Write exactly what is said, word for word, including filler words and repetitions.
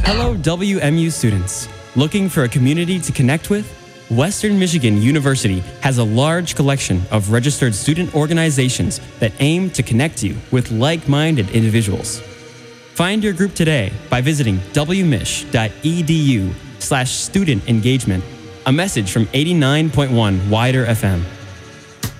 Hello, W M U students. Looking for a community to connect with? Western Michigan University has a large collection of registered student organizations that aim to connect you with like-minded individuals. Find your group today by visiting wmich.edu slash student engagement. A message from eighty-nine point one Wider F M.